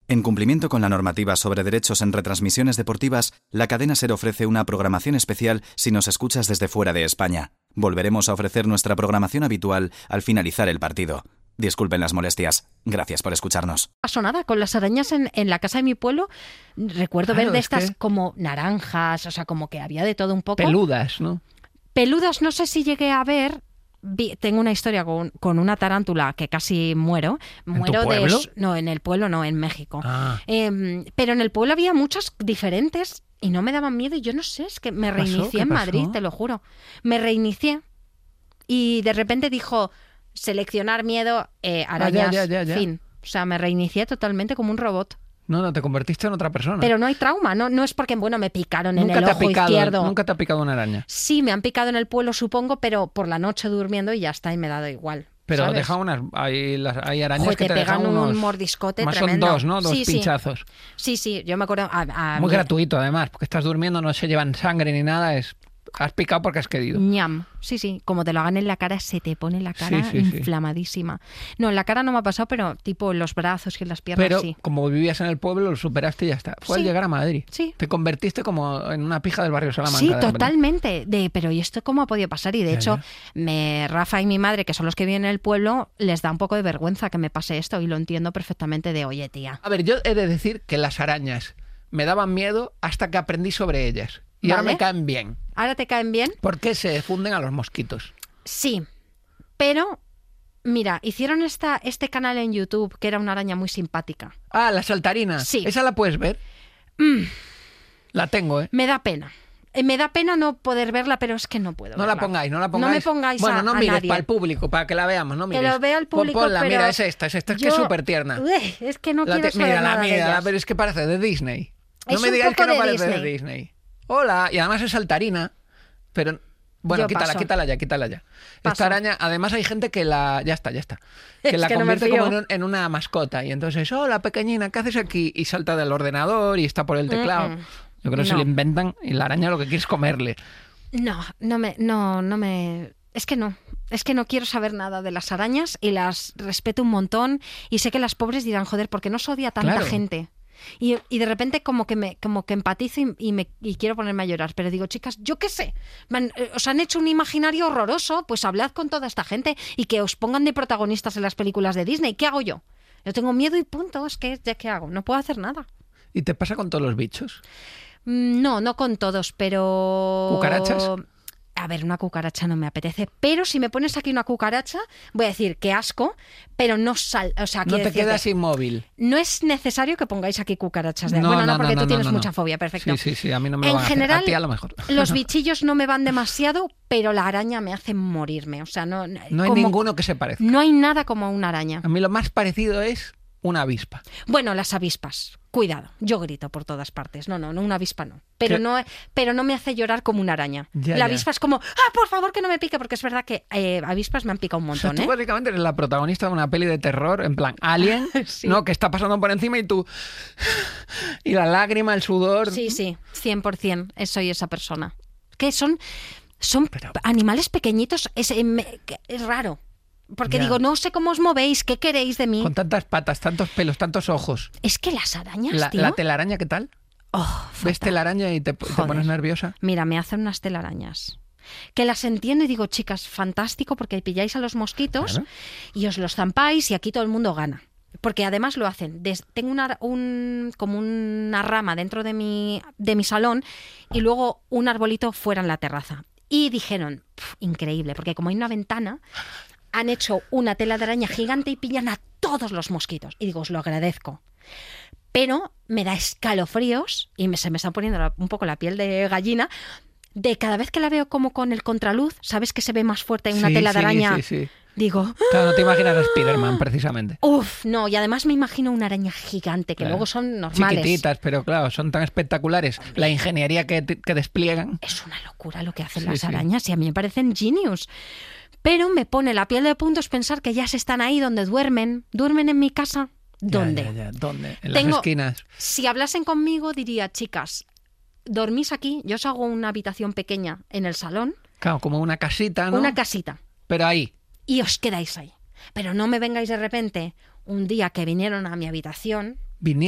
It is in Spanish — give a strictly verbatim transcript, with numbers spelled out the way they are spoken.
En cumplimiento con la normativa sobre derechos en retransmisiones deportivas, la cadena SER ofrece una programación especial si nos escuchas desde fuera de España. Volveremos a ofrecer nuestra programación habitual al finalizar el partido. Disculpen las molestias. Gracias por escucharnos. No pasó nada con las arañas en, en la casa de mi pueblo. Recuerdo Claro, ver de es estas que- como naranjas, o sea, como que había de todo un poco. Peludas, ¿no? Peludas, no sé si llegué a ver. Vi- tengo una historia con, con una tarántula que casi muero. ¿En Muero tu de pueblo? No, en el pueblo no, en México. Ah. Eh, pero en el pueblo había muchas diferentes y no me daban miedo. Y yo no sé, es que me ¿Qué pasó? reinicié ¿Qué en pasó? Madrid, te lo juro. Me reinicié y de repente dijo seleccionar miedo, eh, arañas, ya, ya, ya. fin. O sea, me reinicié totalmente como un robot. No, no, te convertiste en otra persona. Pero no hay trauma, no, no es porque, bueno, me picaron en nunca el te ha ojo picado, izquierdo. Nunca te ha picado una araña. Sí, me han picado en el pueblo, supongo, pero por la noche durmiendo y ya está, y me ha dado igual. Pero ¿sabes? deja unas, hay, las, hay arañas Joder, que te te dejan pegan unos... un mordiscote más tremendo. son dos, ¿no? Dos Sí, sí. pinchazos. Sí, sí, yo me acuerdo... A, a Muy mí- gratuito, además, porque estás durmiendo, no se llevan sangre ni nada, es... Has picado porque has querido. Ñam. Sí, sí, como te lo hagan en la cara, se te pone la cara Sí, sí, sí. inflamadísima. No, en la cara no me ha pasado, pero tipo en los brazos y en las piernas Pero sí. como vivías en el pueblo, lo superaste y ya está. Fue al Sí. llegar a Madrid. Sí. Te convertiste como en una pija del barrio Salamanca. Sí, de repente. totalmente. De, pero ¿y esto cómo ha podido pasar? Y de Ya, hecho, ya. Me, Rafa y mi madre, que son los que viven en el pueblo, les da un poco de vergüenza que me pase esto y lo entiendo perfectamente de, oye, tía. A ver, yo he de decir que las arañas me daban miedo hasta que aprendí sobre ellas. Y ahora Vale. me caen bien. ¿Ahora te caen bien? Porque se funden a los mosquitos. Sí, pero mira, hicieron esta, este canal en YouTube que era una araña muy simpática. Ah, la saltarina. Sí. ¿Esa la puedes ver? Mm, La tengo, ¿eh? me da pena. Eh, Me da pena no poder verla, pero es que no puedo No la verla. pongáis, no la pongáis. No me pongáis Bueno, a, no a mires nadie. para el público, para que la veamos, no Que mires. lo vea el Pon- público, ponla, pero mira, es esta, es esta, es que es yo- súper tierna. Ué, es que no La quiero te- saber mírala, nada de mírala, ellas. pero es que parece de Disney. No Es me un digáis poco que no de parece de Disney. Disney. Hola, y además es saltarina, pero... Bueno, Yo quítala, paso. quítala ya, quítala ya. Paso. Esta araña, además hay gente que la... Ya está, ya está. Que Es la que no me convierte fío. como en, un- en una mascota. Y entonces, hola, pequeñina, ¿qué haces aquí? Y salta del ordenador y está por el teclado. Mm, mm. Yo creo que se No. lo inventan y la araña lo que quiere es comerle. No, no me, no, no me. Es que no. Es que no quiero saber nada de las arañas y las respeto un montón. Y sé que las pobres dirán, joder, ¿por qué no se odia tanta Claro. gente? Y, y de repente como que me como que empatizo y, y me y quiero ponerme a llorar. Pero digo, chicas, yo qué sé. Man- eh, os han hecho un imaginario horroroso. Pues hablad con toda esta gente y que os pongan de protagonistas en las películas de Disney. ¿Qué hago yo? Yo tengo miedo y punto. Es que, ¿ya qué hago? No puedo hacer nada. ¿Y te pasa con todos los bichos? Mm, No, no con todos, pero... ¿Cucarachas? A ver, una cucaracha no me apetece, pero si me pones aquí una cucaracha, voy a decir que asco, pero no sal... O sea, No quiero te decirte, quedas inmóvil. no es necesario que pongáis aquí cucarachas. De... No, bueno, no, no, porque no, tú no, tienes no, no. mucha fobia, perfecto. Sí, sí, sí, a mí no me lo En van a hacer. general, A ti a lo mejor. los bichillos no me van demasiado, pero la araña me hace morirme. O sea, no, No hay como- ninguno que se parezca. No hay nada como una araña. A mí lo más parecido es una avispa. Bueno, las avispas, cuidado, yo grito por todas partes. No, no, no, una avispa no. Pero ¿Qué? no, pero no me hace llorar como una araña. Ya, la ya. avispa es como, ah, por favor que no me pique, porque es verdad que eh, avispas me han picado un O sea, montón, tú ¿eh? básicamente eres la protagonista de una peli de terror, en plan Alien, Sí. ¿no? Que está pasando por encima y tú... Y la lágrima, el sudor... Sí, sí, cien por ciento soy esa persona. Que son, son Pero- animales pequeñitos, es, eh, me- que- es raro. Porque Ya. digo, no sé cómo os movéis, qué queréis de mí. Con tantas patas, tantos pelos, tantos ojos. Es que las arañas, La, tío... la telaraña, ¿qué tal? Oh, ¿Ves fatal. telaraña y te, te Joder. pones nerviosa? Mira, me hacen unas telarañas. Que las entiendo y digo, chicas, fantástico, porque pilláis a los mosquitos Claro. y os los zampáis y aquí todo el mundo gana. Porque además lo hacen. Des- tengo una, un, como una rama dentro de mi, de mi salón y luego un arbolito fuera en la terraza. Y dijeron, "Pf, increíble, porque como hay una ventana, han hecho una tela de araña gigante y pillan a todos los mosquitos. Y digo, os lo agradezco. Pero me da escalofríos y me, se me está poniendo la- un poco la piel de gallina de cada vez que la veo como con el contraluz, ¿sabes que se ve más fuerte una Sí, tela de sí, araña? sí, sí. Digo, Claro, no te imaginas a Spiderman, precisamente. uff, no, y además me imagino una araña gigante que Claro. luego son normales. Chiquititas, pero claro, son tan espectaculares. La ingeniería que, que despliegan. Es una locura lo que hacen Sí, las sí. arañas y a mí me parecen genius. Pero me pone la piel de puntos pensar que ya se están ahí donde duermen. ¿Duermen en mi casa? ¿Dónde? Ya, ya, ya. ¿Dónde? En Tengo- las esquinas. Si hablasen conmigo diría, chicas, dormís aquí, yo os hago una habitación pequeña en el salón, Claro, como una casita, ¿no? una casita, Pero ahí. y os quedáis ahí. Pero no me vengáis de repente un día que vinieron a mi habitación Vinieron